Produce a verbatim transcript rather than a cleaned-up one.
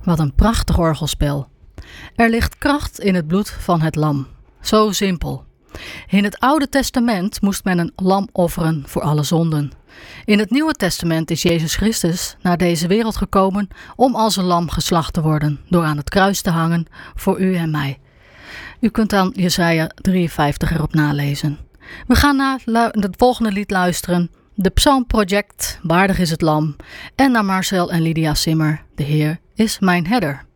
Wat een prachtig orgelspel. Er ligt kracht in het bloed van het lam. Zo simpel. In het Oude Testament moest men een lam offeren voor alle zonden. In het Nieuwe Testament is Jezus Christus naar deze wereld gekomen om als een lam geslacht te worden, door aan het kruis te hangen voor u en mij. U kunt dan Jesaja drieënvijftig erop nalezen. We gaan naar het volgende lied luisteren. De Psalm Project, Waardig is het Lam. En naar Marcel en Lydia Simmer, De Heer is mijn herder.